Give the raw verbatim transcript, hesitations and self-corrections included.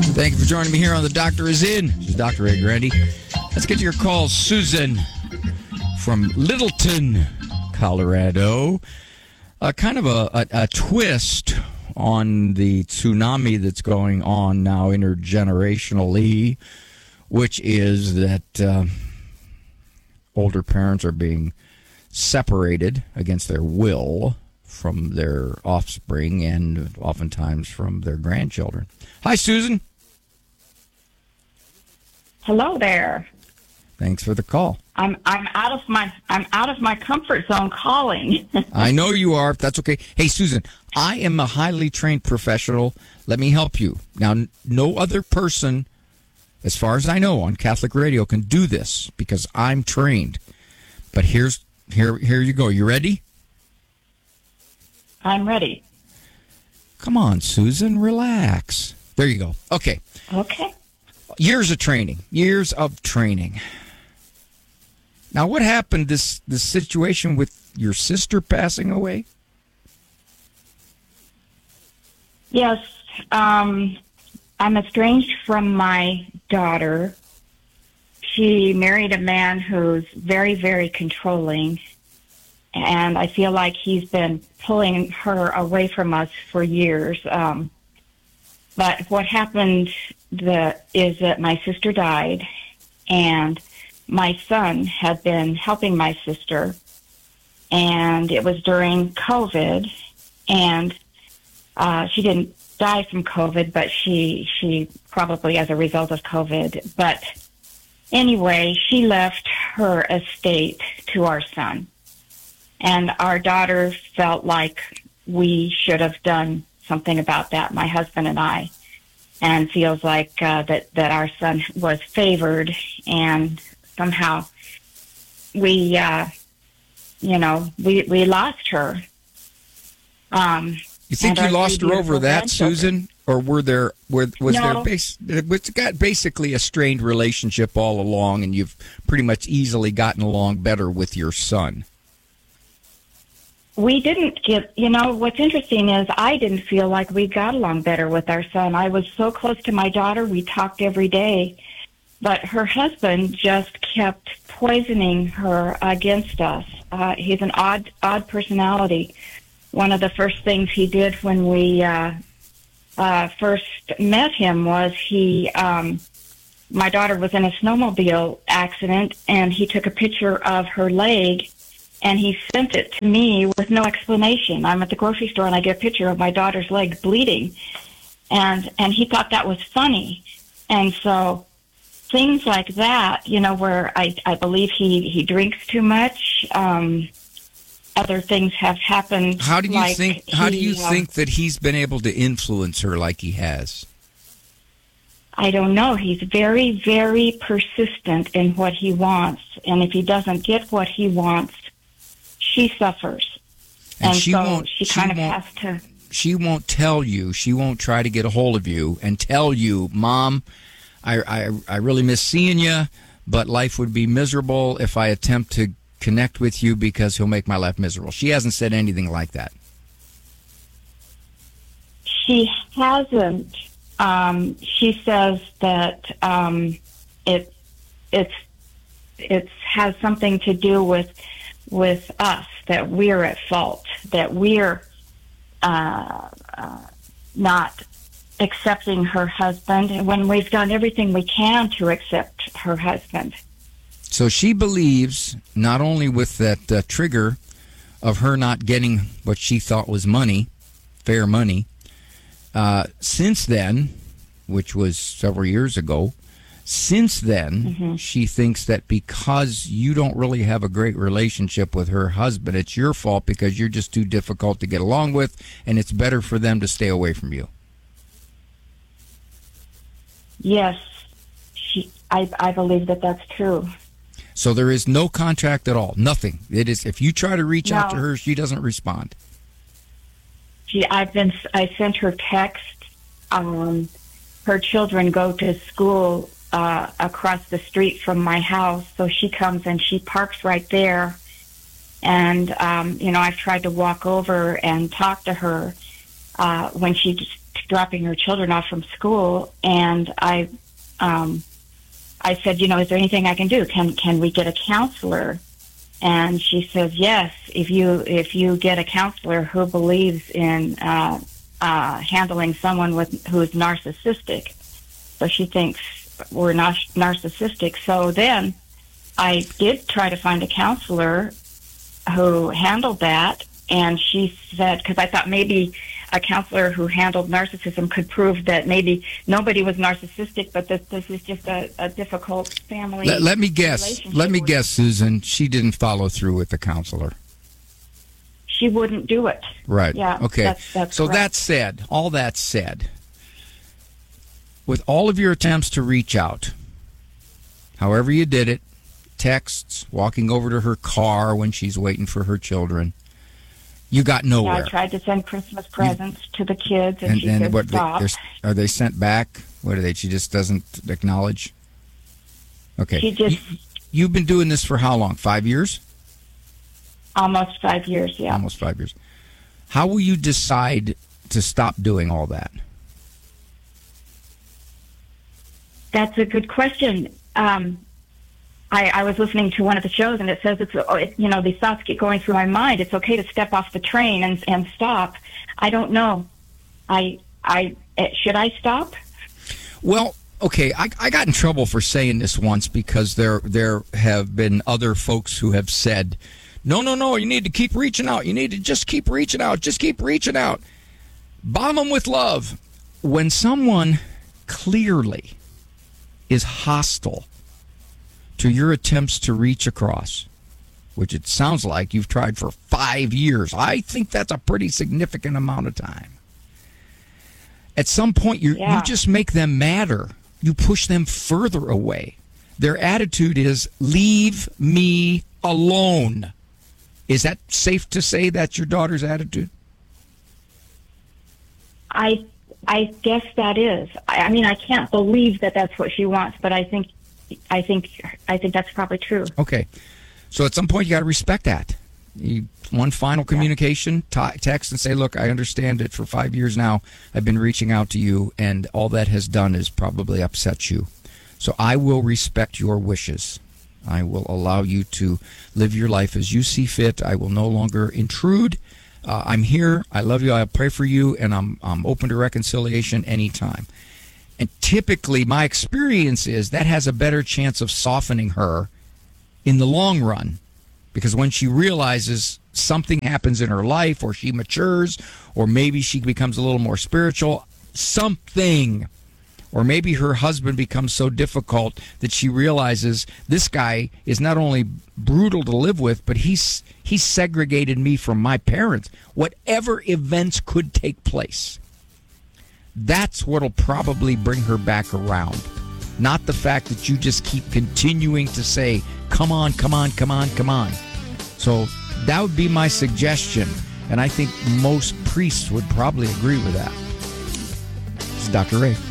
Thank you for joining me here on The Doctor Is In. This is Doctor Ray Grandy. Let's get to your call. Susan from Littleton, Colorado. Uh, kind of a, a, a twist on the tsunami that's going on now intergenerationally, which is that uh, older parents are being separated against their will from their offspring and oftentimes from their grandchildren. Hi, Susan. Hello there. Thanks for the call. I'm I'm out of my I'm out of my comfort zone calling. I know you are. That's okay. Hey, Susan, I am a highly trained professional. Let me help you. Now, no other person, as far as I know, on Catholic radio can do this because I'm trained. But here's here here you go. You ready? I'm ready. Come on, Susan, relax. There you go. Okay. Okay. Years of training. Years of training. Now, what happened, this, this situation with your sister passing away? Yes, um, I'm estranged from my daughter. She married a man who's very, very controlling, and I feel like he's been pulling her away from us for years. Um, but what happened the, is that my sister died, and my son had been helping my sister, and it was during COVID, and uh, she didn't die from COVID, but she she probably as a result of COVID. But anyway, she left her estate to our son, and our daughter felt like we should have done something about that, my husband and I, and feels like uh, that, that our son was favored, and somehow we, uh, you know, we, we lost her. Um, you think you lost her over that, Susan? Or were there, were, was no. there base, it's got basically a strained relationship all along, and you've pretty much easily gotten along better with your son? We didn't get, you know, what's interesting is I didn't feel like we got along better with our son. I was so close to my daughter. We talked every day. But her husband just kept poisoning her against us. Uh, he's an odd, odd personality. One of the first things he did when we uh, uh, first met him was he, um, my daughter was in a snowmobile accident, and he took a picture of her leg, and he sent it to me with no explanation. I'm at the grocery store, and I get a picture of my daughter's leg bleeding, and and he thought that was funny. And so things like that, you know, where I, I believe he, he drinks too much. Um, other things have happened. How do you like think? How he, do you uh, think that he's been able to influence her like he has? I don't know. He's very, very persistent in what he wants, and if he doesn't get what he wants, she suffers, and, and she so won't. she She kind of won't, has to. She won't tell you. She won't try to get a hold of you and tell you, Mom, I, I, I really miss seeing you, but life would be miserable if I attempt to connect with you because he'll make my life miserable. She hasn't said anything like that. She hasn't. Um, she says that um, it it's it has something to do with with us, that we're at fault, that we're uh, uh, not accepting her husband when we've done everything we can to accept her husband. So she believes, not only with that uh, trigger of her not getting what she thought was money, fair money, uh, since then, which was several years ago, since then, mm-hmm. she thinks that because you don't really have a great relationship with her husband, it's your fault because you're just too difficult to get along with, and it's better for them to stay away from you. Yes, she, I, I believe that that's true. So there is no contract at all, nothing. It is if you try to reach no. out to her, she doesn't respond. She, I've been, I sent her text. Um, her children go to school uh, across the street from my house, so she comes and she parks right there. And um, you know, I've tried to walk over and talk to her uh, when she just dropping her children off from school, and I, um, I said, you know, is there anything I can do? Can can we get a counselor? And she says, yes. If you if you get a counselor who believes in uh, uh, handling someone with who is narcissistic, so she thinks we're not narcissistic. So then I did try to find a counselor who handled that, and she said, because I thought maybe a counselor who handled narcissism could prove that maybe nobody was narcissistic, but that this is just a, a difficult family. Let, let me guess. Let me with, guess, Susan. She didn't follow through with the counselor. She wouldn't do it. Right. Yeah. Okay. That's, that's so correct. that said, all that said, with all of your attempts to reach out, however you did it, texts, walking over to her car when she's waiting for her children, you got nowhere. Yeah, I tried to send Christmas presents you, to the kids, and, and she and said what, stop. They, are they sent back? What are they? She just doesn't acknowledge? Okay. She just... You, you've been doing this for how long? Five years? Almost five years, yeah. Almost five years. How will you decide to stop doing all that? That's a good question. Um, I, I was listening to one of the shows, and it says it's oh, it, you know these thoughts keep going through my mind. It's okay to step off the train and and stop. I don't know. I I should I stop? Well, okay. I I got in trouble for saying this once because there there have been other folks who have said, no, no, no. You need to keep reaching out. You need to just keep reaching out. Just keep reaching out. Bomb them with love. When someone clearly is hostile to your attempts to reach across, which it sounds like you've tried for five years. I think that's a pretty significant amount of time. At some point, you yeah. you just make them madder. You push them further away. Their attitude is, leave me alone. Is that safe to say that's your daughter's attitude? I I guess that is. I, I mean, I can't believe that that's what she wants, but I think I think I think that's probably true. Okay, so at some point you got to respect that. You, one final communication, t- text, and say, "Look, I understand it. For five years now, I've been reaching out to you, and all that has done is probably upset you. So I will respect your wishes. I will allow you to live your life as you see fit. I will no longer intrude. Uh, I'm here. I love you. I'll pray for you, and I'm I'm open to reconciliation anytime." And typically, my experience is that has a better chance of softening her in the long run, because when she realizes something happens in her life, or she matures, or maybe she becomes a little more spiritual, something, or maybe her husband becomes so difficult that she realizes this guy is not only brutal to live with, but he's he's segregated me from my parents. Whatever events could take place, that's what'll probably bring her back around. Not the fact that you just keep continuing to say, come on, come on, come on, come on. So that would be my suggestion. And I think most priests would probably agree with that. It's Doctor Ray.